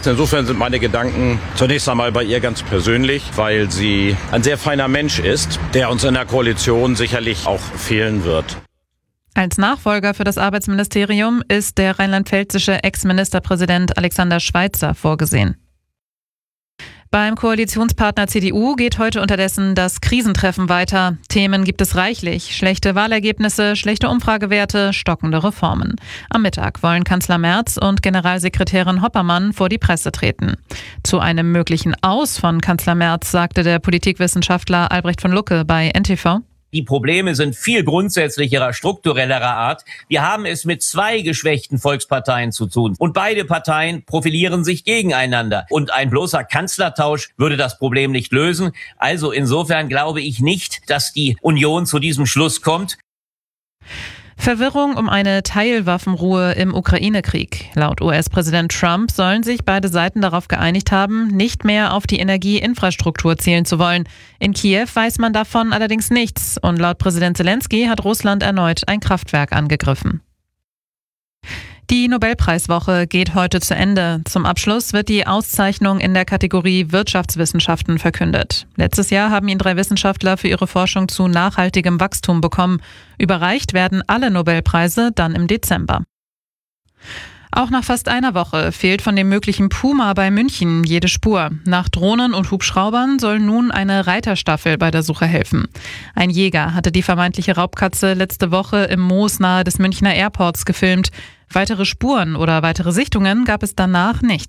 Insofern sind meine Gedanken zunächst einmal bei ihr ganz persönlich, weil sie ein sehr feiner Mensch ist, der uns in der Koalition sicherlich auch fehlen wird. Als Nachfolger für das Arbeitsministerium ist der rheinland-pfälzische Ex-Ministerpräsident Alexander Schweitzer vorgesehen. Beim Koalitionspartner CDU geht heute unterdessen das Krisentreffen weiter. Themen gibt es reichlich. Schlechte Wahlergebnisse, schlechte Umfragewerte, stockende Reformen. Am Mittag wollen Kanzler Merz und Generalsekretärin Hoppermann vor die Presse treten. Zu einem möglichen Aus von Kanzler Merz sagte der Politikwissenschaftler Albrecht von Lucke bei NTV: Die Probleme sind viel grundsätzlicherer, strukturellerer Art. Wir haben es mit zwei geschwächten Volksparteien zu tun. Und beide Parteien profilieren sich gegeneinander. Und ein bloßer Kanzlertausch würde das Problem nicht lösen. Also insofern glaube ich nicht, dass die Union zu diesem Schluss kommt. Verwirrung um eine Teilwaffenruhe im Ukraine-Krieg. Laut US-Präsident Trump sollen sich beide Seiten darauf geeinigt haben, nicht mehr auf die Energieinfrastruktur zählen zu wollen. In Kiew weiß man davon allerdings nichts und laut Präsident Zelensky hat Russland erneut ein Kraftwerk angegriffen. Die Nobelpreiswoche geht heute zu Ende. Zum Abschluss wird die Auszeichnung in der Kategorie Wirtschaftswissenschaften verkündet. Letztes Jahr haben ihn 3 Wissenschaftler für ihre Forschung zu nachhaltigem Wachstum bekommen. Überreicht werden alle Nobelpreise dann im Dezember. Auch nach fast einer Woche fehlt von dem möglichen Puma bei München jede Spur. Nach Drohnen und Hubschraubern soll nun eine Reiterstaffel bei der Suche helfen. Ein Jäger hatte die vermeintliche Raubkatze letzte Woche im Moos nahe des Münchner Airports gefilmt. Weitere Spuren oder weitere Sichtungen gab es danach nicht.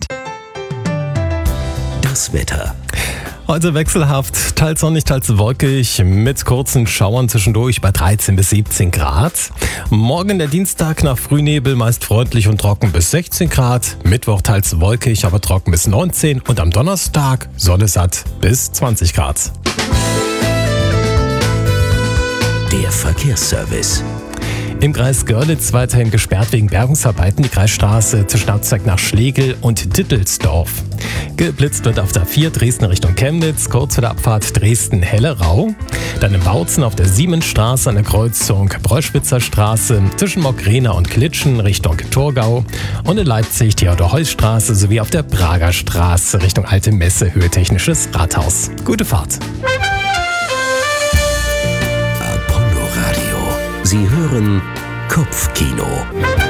Das Wetter. Heute wechselhaft, teils sonnig, teils wolkig, mit kurzen Schauern zwischendurch bei 13 bis 17 Grad. Morgen der Dienstag nach Frühnebel meist freundlich und trocken bis 16 Grad. Mittwoch teils wolkig, aber trocken bis 19. Und am Donnerstag Sonne satt bis 20 Grad. Der Verkehrsservice. Im Kreis Görlitz weiterhin gesperrt wegen Bergungsarbeiten die Kreisstraße zwischen Abzweig nach Schlegel und Dittelsdorf. Geblitzt wird auf der 4 Dresden Richtung Chemnitz, kurz vor der Abfahrt Dresden-Hellerau. Dann in Bautzen auf der Siemensstraße an der Kreuzung Bräuschwitzer Straße zwischen Mockrena und Klitschen Richtung Torgau. Und in Leipzig Theodor-Heuss-Straße sowie auf der Prager Straße Richtung Alte Messe Höhe Technisches Rathaus. Gute Fahrt! Sie hören Kopfkino.